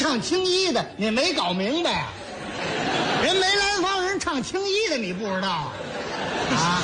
唱青衣的，你没搞明白啊？人梅兰芳人唱青衣的，你不知道啊？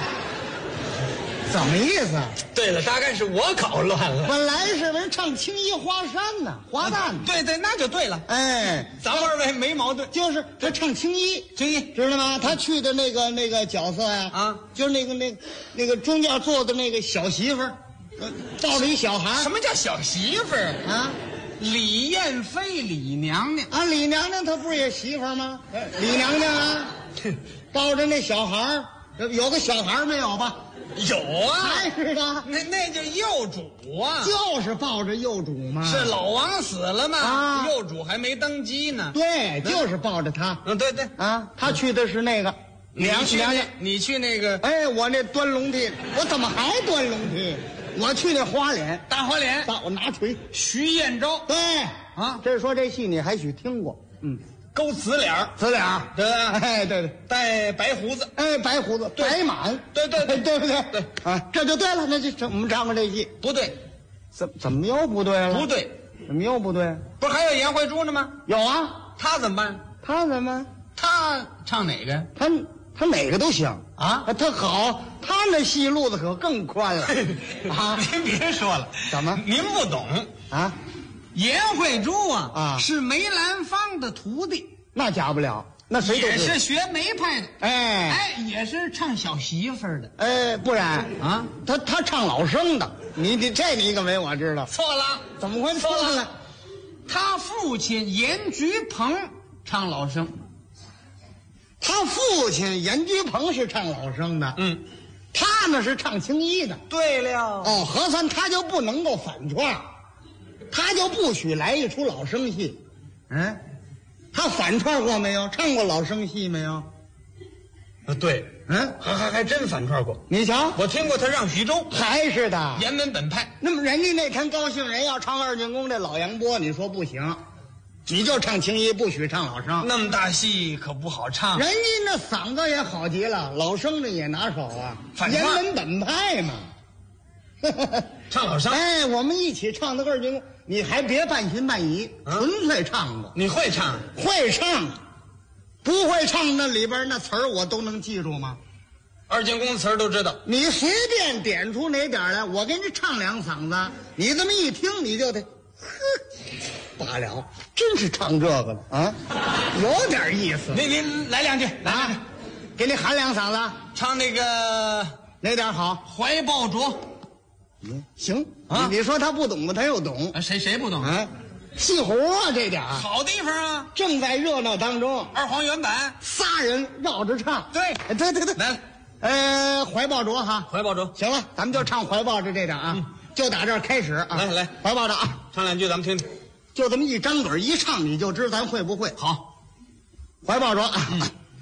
怎么意思？ 对了，大概是我搞乱了。 本来是人唱青衣花山呢，花旦。 对对，那就对了。 哎， 咱们二位没矛盾。 就是他唱青衣， 青衣知道吗？他去的那个角色呀， 啊， 就是那个中间坐的那个小媳妇儿，抱着一小孩。 什么叫小媳妇儿啊？ 李艳妃，李娘娘啊，李娘娘她不是也媳妇儿吗？李娘娘啊，抱着那小孩儿，有个小孩儿没有吧？ 有啊， 还是的， 那就幼主啊， 就是抱着幼主嘛。 是老王死了嘛， 啊， 幼主还没登基呢。 对，就是抱着他。 嗯，对对啊，他去的是那个娘娘。 你去那个， 哎，我那端龙梯，我怎么还端龙梯？我去那花脸， 大花脸， 我拿锤。 徐彦昭， 对啊， 这说这戏你还许听过， 勾紫脸儿， 紫脸儿， 对吧？ 哎，对对， 带白胡子， 哎，白胡子，白满， 对对对对不对？ 对啊，这就对了，那就我们唱过这戏， 不对， 怎么又不对了？ 不对， 怎么又不对？ 不是还有颜慧珠呢吗？ 有啊， 他怎么办？ 他怎么？ 他唱哪个？ 他哪个都行啊， 他好，他那戏路子可更宽了啊！ 您别说了， 怎么？ 您不懂啊？ 颜慧珠啊是梅兰芳的徒弟， 那假不了，那谁都也是学梅派的， 哎， 也是唱小媳妇儿的， 哎，不然啊， 他唱老生的，你这你可没我知道。 错了， 怎么会错了？ 他父亲严菊鹏唱老生， 他父亲严菊鹏是唱老生的，他呢是唱青衣的。 对了， 哦，合算他就不能够反串，他就不许来一出老生戏。他反串过没有？唱过老生戏没有？ 对，还真反串过。 你瞧， 我听过他让徐州， 还是的严门本派。 那么人家那天高兴，人要唱二进宫这老杨波，你说不行，你就唱青衣，不许唱老生。 那么大戏可不好唱， 人家那嗓子也好极了，老生的也拿手啊，严反串门本派嘛。 唱老生。 哎，我们一起唱的二进宫，你还别半信半疑，纯粹唱过。 你会唱？ 会唱，不会唱那里边那词儿我都能记住吗？ 二进宫词儿都知道。 你随便点出哪点来，我给你唱两嗓子，你这么一听你就得，罢了，真是唱这个的啊，有点意思。 您来两句，来两句， 给你喊两嗓子， 唱那个哪点好？ 怀抱着。 行啊， 你说他不懂吧，他又懂。 谁不懂啊？戏胡啊，这点好地方啊， 正在热闹当中。 二黄原版仨人绕着唱。 对， 来，怀抱着哈， 怀抱着。 行了，咱们就唱怀抱着这点啊，就打这儿开始啊。 来， 怀抱着啊， 唱两句咱们听听。 就这么一张嘴一唱，你就知道咱会不会。 好， 怀抱着啊，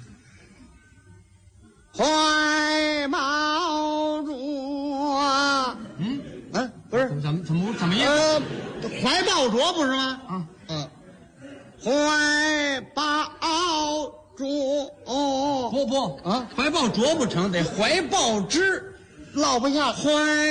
怀抱着。不是， 怎么意思？ 怀抱着不是吗？怀抱着。 不，怀抱着不成，得怀抱之， 落不下怀。